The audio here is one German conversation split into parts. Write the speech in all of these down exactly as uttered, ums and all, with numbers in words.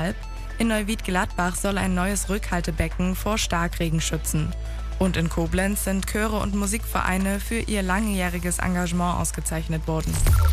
Deshalb, in Neuwied-Gladbach soll ein neues Rückhaltebecken vor Starkregen schützen. Und in Koblenz sind Chöre und Musikvereine für ihr langjähriges Engagement ausgezeichnet worden.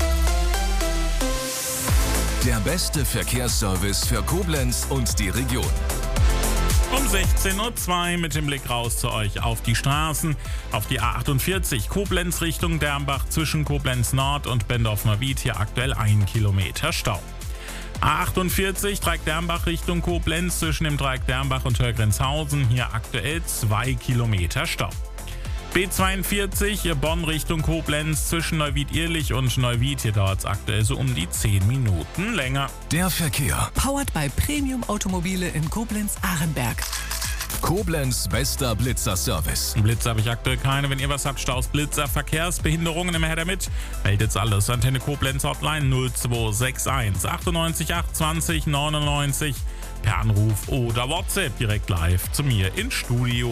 Der beste Verkehrsservice für Koblenz und die Region. Um sechzehn Uhr zwei mit dem Blick raus zu euch auf die Straßen. Auf die A achtundvierzig Koblenz Richtung Dermbach zwischen Koblenz Nord und Bendorf-Neuwied hier aktuell ein Kilometer Stau. A achtundvierzig Dreieck-Dermbach Richtung Koblenz zwischen dem Dreieck Dermbach und Hörgrenzhausen hier aktuell zwei Kilometer Stau. B zweiundvierzig Bonn Richtung Koblenz zwischen Neuwied-Irlich und Neuwied, hier dauert es aktuell so um die zehn Minuten länger. Der Verkehr. Powered by Premium Automobile in Koblenz-Arenberg. Koblenz bester Blitzer-Service. Blitzer habe ich aktuell keine. Wenn ihr was habt, Staus, Blitzer, Verkehrsbehinderungen, immer her damit. Meldet's alles. Antenne Koblenz Hotline null zwei sechs eins achtundneunzig achtundzwanzig neunundneunzig per Anruf oder WhatsApp direkt live zu mir ins Studio.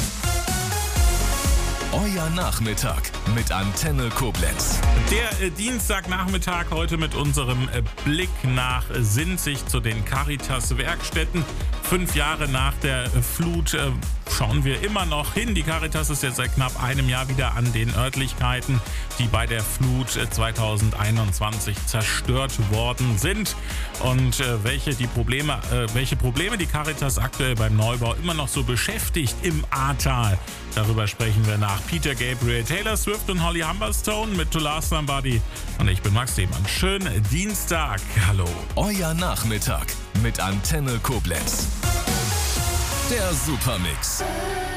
Euer Nachmittag mit Antenne Koblenz. Der äh, Dienstagnachmittag heute mit unserem äh, Blick nach Sinzig zu den Caritas-Werkstätten. Fünf Jahre nach der äh, Flut äh, schauen wir immer noch hin. Die Caritas ist jetzt seit knapp einem Jahr wieder an den Örtlichkeiten, die bei der Flut äh, zweitausendeinundzwanzig zerstört worden sind. Und äh, welche, die Probleme, äh, welche Probleme die Caritas aktuell beim Neubau immer noch so beschäftigt im Ahrtal. Darüber sprechen wir nach Peter Gabriel, Taylor Swift und Holly Humberstone mit To Last Somebody. Und ich bin Max Lehmann. Schönen Dienstag. Hallo. Euer Nachmittag mit Antenne Koblenz. Der Supermix.